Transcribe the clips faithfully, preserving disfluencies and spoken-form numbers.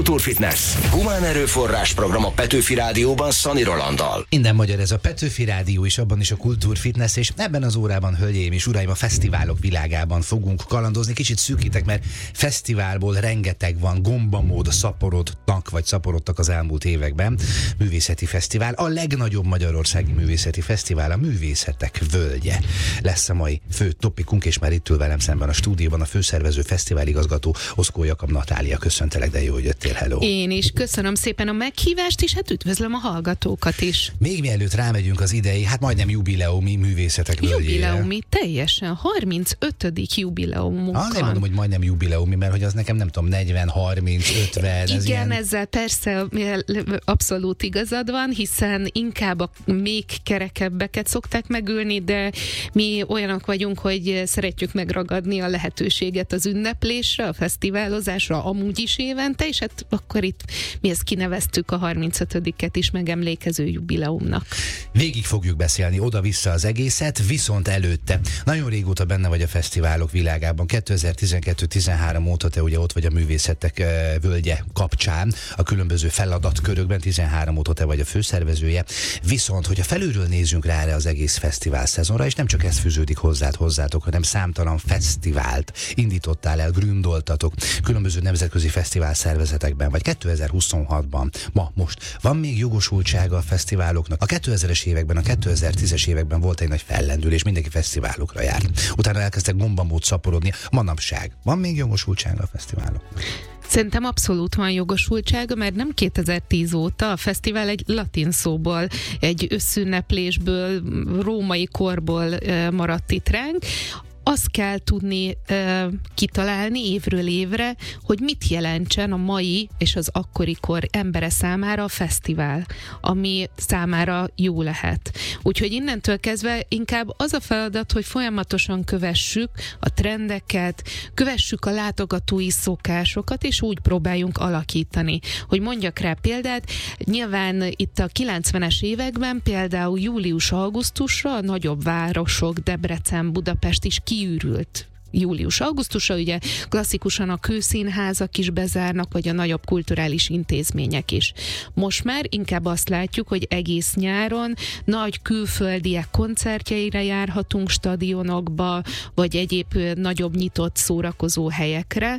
Kultúrfitness. Humán erőforrás program a Petőfi Rádióban Szani Rolanddal. Minden magyar ez a Petőfi Rádió, és abban is a Kultúrfitness, és ebben az órában, hölgyeim és uraim, a fesztiválok világában fogunk kalandozni. Kicsit szűkítek, mert fesztiválból rengeteg van, gombamód szaporodtak, vagy szaporodtak az elmúlt években. Művészeti fesztivál, a legnagyobb magyarországi művészeti fesztivál, a Művészetek Völgye lesz a mai fő topikunk, és már itt ül velem szemben a stúdióban a főszervező, fesztiváligazgató Oszkó Jakab Natália. Köszöntelek, de jó, hogy jöttél, hello. Én is köszönöm szépen a meghívást, és hát üdvözlöm a hallgatókat is. Még mielőtt rámegyünk az idei, hát majdnem jubileumi Művészetek Völgyére. Jubileumi, teljesen. harmincötödik jubileumunk ah, nem mondom, hogy majdnem jubileumi, mert hogy az nekem nem tudom, negyven, harminc, ötven. Igen, ez ilyen... ezzel persze abszolút igazad van, hiszen inkább a még kerekebbeket szokták megülni, de mi olyanok vagyunk, hogy szeretjük megragadni a lehetőséget az ünneplésre, a fesztiválozásra, amúgy is évente, és hát akkor itt mi ezt kineveztük a harmincötödiket is megemlékező jubileumnak. Végig fogjuk beszélni oda-vissza az egészet, viszont előtte. Nagyon régóta benne vagy a fesztiválok világában. kétezer-tizenkettő tizenhárom óta te ugye ott vagy a Művészetek Völgye kapcsán, a különböző feladatkörökben, tizenhárom óta te vagy a főszervezője. Viszont, hogyha felülről nézzünk rá erre az egész fesztivál szezonra, és nem csak ez fűződik hozzád, hozzátok, hanem számtalan fesztivált indítottál el, gründoltatok különböző nemzetközi fesztivál szervezetekben, vagy kétezer-huszonhatban, ma, most van még jogosultsága a fesztiváloknak. A kétezres években, a kétezer-tízes években volt egy nagy fellendülés, mindenki fesztiválokra járt. Utána elkezdtek gombamód szaporodni. Manapság van még jogosultsága a fesztiváloknak? Szerintem abszolút van jogosultsága, mert nem kétezer-tíz óta a fesztivál egy latin szóból, egy összünneplésből, római korból maradt itt ránk. Azt kell tudni uh, kitalálni évről évre, hogy mit jelentsen a mai és az akkori kor embere számára a fesztivál, ami számára jó lehet. Úgyhogy innentől kezdve inkább az a feladat, hogy folyamatosan kövessük a trendeket, kövessük a látogatói szokásokat, és úgy próbáljunk alakítani. Hogy mondjak rá példát, nyilván itt a kilencvenes években például július-augusztusra a nagyobb városok, Debrecen, Budapest is kiürült. Július-augusztusra ugye klasszikusan a kőszínházak is bezárnak, vagy a nagyobb kulturális intézmények is. Most már inkább azt látjuk, hogy egész nyáron nagy külföldiek koncertjeire járhatunk, stadionokba, vagy egyéb nagyobb nyitott szórakozó helyekre,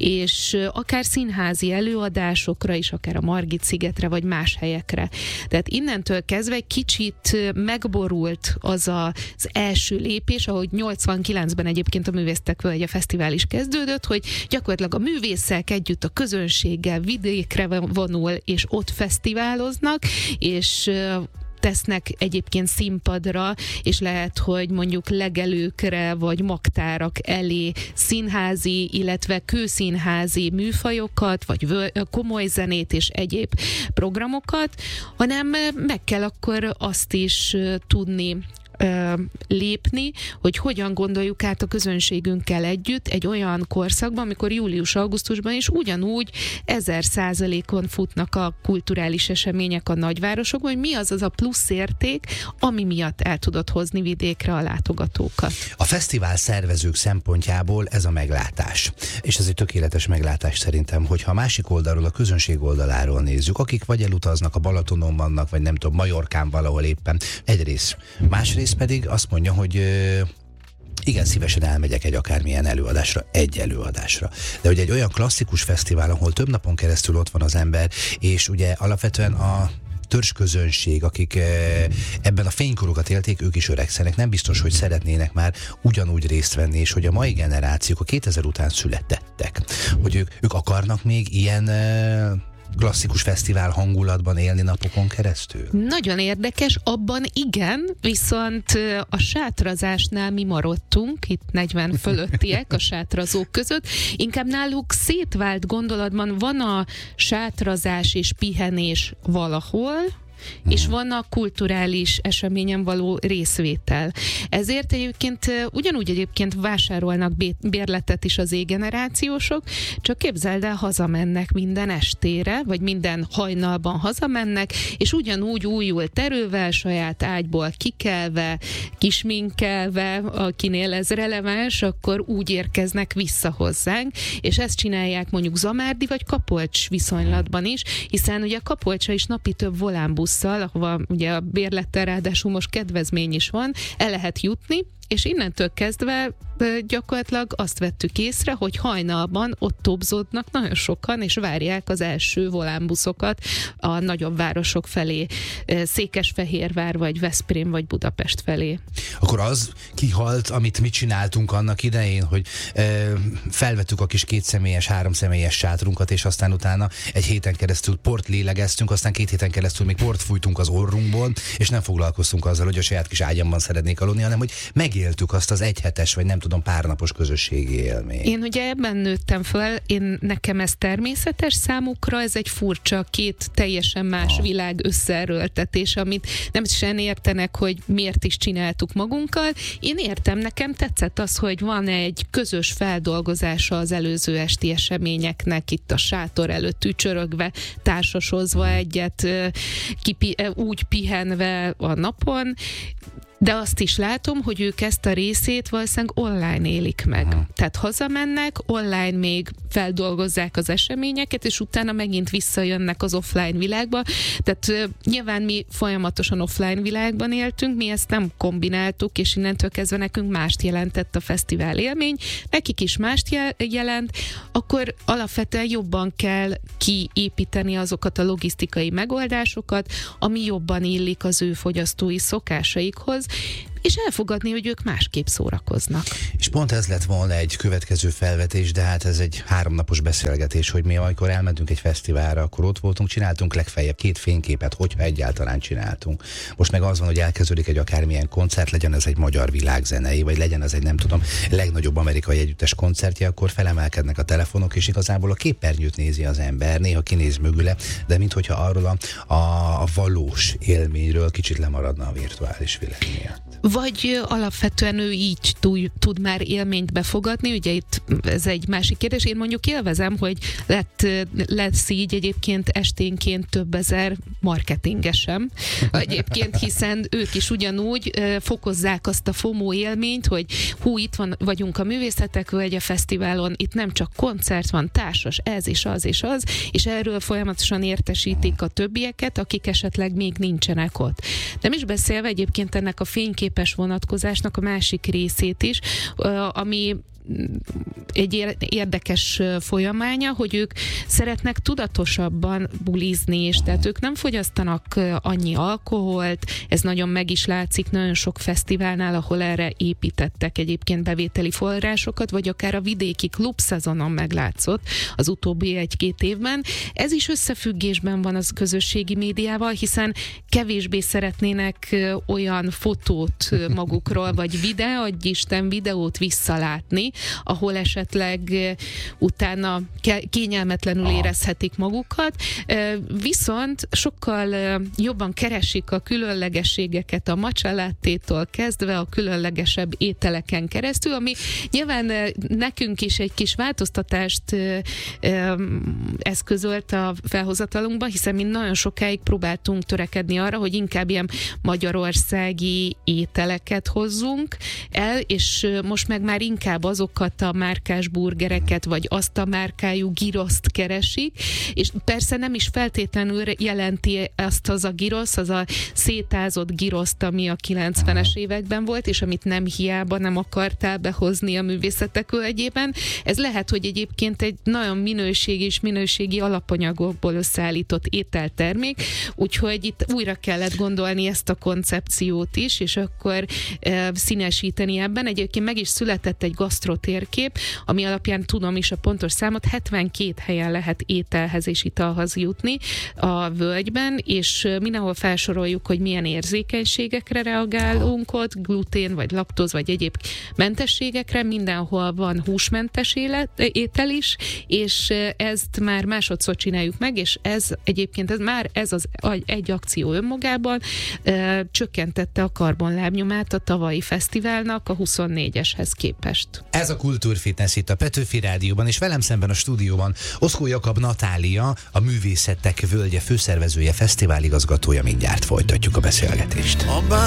és akár színházi előadásokra is, akár a Margit-szigetre, vagy más helyekre. Tehát innentől kezdve egy kicsit megborult az a, az első lépés, ahogy nyolcvankilencben egyébként a Művészetek Völgye Fesztivál is kezdődött, hogy gyakorlatilag a művészek együtt a közönséggel vidékre vonul, és ott fesztiváloznak, és tesznek egyébként színpadra, és lehet, hogy mondjuk legelőkre vagy magtárak elé színházi, illetve kőszínházi műfajokat, vagy komoly zenét és egyéb programokat, hanem meg kell akkor azt is tudni lépni, hogy hogyan gondoljuk át a közönségünkkel együtt egy olyan korszakban, amikor július-augusztusban is ugyanúgy ezer százalékon futnak a kulturális események a nagyvárosokban, hogy mi az az a plusz érték, ami miatt el tudod hozni vidékre a látogatókat. A fesztivál szervezők szempontjából ez a meglátás. És ez egy tökéletes meglátás szerintem, hogyha a másik oldalról, a közönség oldaláról nézzük, akik vagy elutaznak, a Balatonon vannak, vagy nem tudom, Majorkán valahol éppen. Egyrészt. Másrészt pedig azt mondja, hogy ö, igen, szívesen elmegyek egy akármilyen előadásra, egy előadásra. De ugye egy olyan klasszikus fesztivál, ahol több napon keresztül ott van az ember, és ugye alapvetően a törzsközönség, akik ebben a fénykorokat élték, ők is öregszenek. Nem biztos, hogy szeretnének már ugyanúgy részt venni, és hogy a mai generációk, a kétezer után születettek, hogy ők, ők akarnak még ilyen klasszikus fesztivál hangulatban élni napokon keresztül? Nagyon érdekes, abban igen, viszont a sátrazásnál mi maradtunk, itt negyven fölöttiek a sátrazók között, inkább náluk szétvált gondolatban van a sátrazás és pihenés valahol, uh-huh. és van a kulturális eseményen való részvétel. Ezért egyébként ugyanúgy egyébként vásárolnak bérletet is az Z-generációsok, csak képzeld el, hazamennek minden estére, vagy minden hajnalban hazamennek, és ugyanúgy újult erővel, saját ágyból kikelve, kisminkelve, akinél ez releváns, akkor úgy érkeznek vissza hozzánk, és ezt csinálják mondjuk Zamárdi vagy Kapolcs viszonylatban is, hiszen ugye Kapolcsra is napi több volánbusszal, ahova ugye a bérlettel ráadásul most kedvezmény is van, el lehet jutni, és innentől kezdve gyakorlatilag azt vettük észre, hogy hajnalban ott tobzódnak nagyon sokan, és várják az első volánbuszokat a nagyobb városok felé, Székesfehérvár, vagy Veszprém, vagy Budapest felé. Akkor az kihalt, amit mi csináltunk annak idején, hogy e, felvettük a kis kétszemélyes, háromszemélyes sátrunkat, és aztán utána egy héten keresztül port lélegeztünk, aztán két héten keresztül még port fújtunk az orrunkból, és nem foglalkoztunk azzal, hogy a saját kis ágyamban szeretnék aludni, hanem hogy megéltük azt az egyhetes, vagy nem tudom, párnapos közösségi élmény. Én ugye ebben nőttem föl, én nekem ez természetes, számukra ez egy furcsa, két teljesen más ah. világ összeerőltetés, amit nem is értenek, hogy miért is csináltuk magunkkal. Én értem, nekem tetszett az, hogy van egy közös feldolgozása az előző esti eseményeknek, itt a sátor előtt ücsörögve, társasozva egyet, kipi, úgy pihenve a napon, de azt is látom, hogy ők ezt a részét valószínűleg online élik meg. Aha. Tehát hazamennek, online még feldolgozzák az eseményeket, és utána megint visszajönnek az offline világba. Tehát uh, nyilván mi folyamatosan offline világban éltünk, mi ezt nem kombináltuk, és innentől kezdve nekünk mást jelentett a fesztivál élmény, nekik is mást jelent, akkor alapvetően jobban kell kiépíteni azokat a logisztikai megoldásokat, ami jobban illik az ő fogyasztói szokásaikhoz, és elfogadni, hogy ők másképp szórakoznak. És pont ez lett volna egy következő felvetés, de hát ez egy háromnapos beszélgetés, hogy mi amikor elmentünk egy fesztiválra, akkor ott voltunk, csináltunk legfeljebb két fényképet, hogyha egyáltalán csináltunk. Most meg az van, hogy elkezdődik egy akármilyen koncert, legyen ez egy magyar világzenei, vagy legyen ez egy nem tudom, legnagyobb amerikai együttes koncertje, akkor felemelkednek a telefonok, és igazából a képernyőt nézi az ember, néha kinéz mögüle, de minthogyha arról a, a, a valós élményről kicsit lemaradna a virtuális világ miatt. Vagy alapvetően ő így tud már élményt befogadni, ugye itt ez egy másik kérdés. Én mondjuk élvezem, hogy lett, lesz így egyébként esténként több ezer marketingesem egyébként, hiszen ők is ugyanúgy fokozzák azt a FOMO élményt, hogy hú, itt van, vagyunk a Művészetek Völgye Fesztiválon, itt nem csak koncert van, társas, ez és az és az, és erről folyamatosan értesítik a többieket, akik esetleg még nincsenek ott. Nem is beszélve egyébként ennek a fényképes vonatkozásnak a másik részét is, ami egy érdekes folyamánya, hogy ők szeretnek tudatosabban bulizni, és tehát ők nem fogyasztanak annyi alkoholt, ez nagyon meg is látszik nagyon sok fesztiválnál, ahol erre építettek egyébként bevételi forrásokat, vagy akár a vidéki klubszezonon meglátszott az utóbbi egy-két évben. Ez is összefüggésben van az közösségi médiával, hiszen kevésbé szeretnének olyan fotót magukról, vagy videó, adj Isten videót visszalátni, ahol esetleg utána kényelmetlenül érezhetik magukat, viszont sokkal jobban keresik a különlegességeket a matcha lattétól kezdve a különlegesebb ételeken keresztül, ami nyilván nekünk is egy kis változtatást eszközölt a felhozatalunkban, hiszen mi nagyon sokáig próbáltunk törekedni arra, hogy inkább ilyen magyarországi ételeket hozzunk el, és most meg már inkább azokat a márkás burgereket, vagy azt a márkájú giroszt keresik, és persze nem is feltétlenül jelenti azt az a girosz, az a szétázott giroszt, ami a kilencvenes években volt, és amit nem hiába nem akartál behozni a Művészetek Völgyében. Ez lehet, hogy egyébként egy nagyon minőségi és minőségi alapanyagokból összeállított ételtermék, úgyhogy itt újra kellett gondolni ezt a koncepciót is, és akkor e, színesíteni ebben. Egyébként meg is született egy gasztro mikrotérkép, ami alapján tudom is a pontos számot, hetvenkét helyen lehet ételhez és italhoz jutni a völgyben, és mindenhol felsoroljuk, hogy milyen érzékenységekre reagálunk ott, glutén, vagy laktóz, vagy egyéb mentességekre, mindenhol van húsmentes élet, étel is, és ezt már másodszor csináljuk meg, és ez egyébként ez már ez az egy akció önmagában e, csökkentette a karbonlábnyomát a tavalyi fesztiválnak a huszonnégyeshez képest. Ez a Kultúrfitness itt a Petőfi Rádióban, és velem szemben a stúdióban Oszkó Jakab Natália, a Művészetek Völgye főszervezője, fesztiváligazgatója. Mindjárt folytatjuk a beszélgetést.